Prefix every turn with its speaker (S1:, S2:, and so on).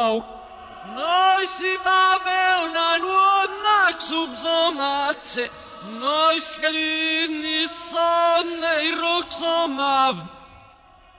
S1: Noi si va una nuova subsomace, noi scrivni sonne i roxomav.